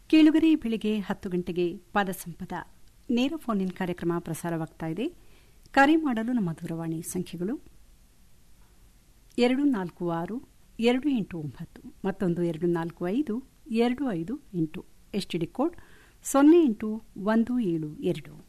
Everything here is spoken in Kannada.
ಕೇಳುಗರೆ ಬೆಳಿಗ್ಗೆ 10 ಗಂಟೆಗೆ ಪದಸಂಪದ ನೇರ ಫೋನ್ ಇನ್ ಕಾರ್ಯಕ್ರಮ ಪ್ರಸಾರವಾಗ್ತಾ ಇದೆ. ಕರೆ ಮಾಡಲು ನಮ್ಮ ದೂರವಾಣಿ ಸಂಖ್ಯೆಗಳು 246 289 ಮತ್ತೊಂದು 245 258 ಎಸ್ಟಿಡಿ ಕೋಡ್ 08 172.